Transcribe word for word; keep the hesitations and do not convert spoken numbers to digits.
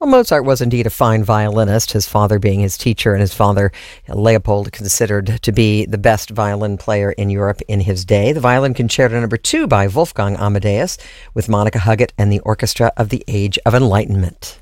Well, Mozart was indeed a fine violinist, his father being his teacher, and his father, Leopold, considered to be the best violin player in Europe in his day. The Violin Concerto Number Two by Wolfgang Amadeus with Monica Huggett and the Orchestra of the Age of Enlightenment.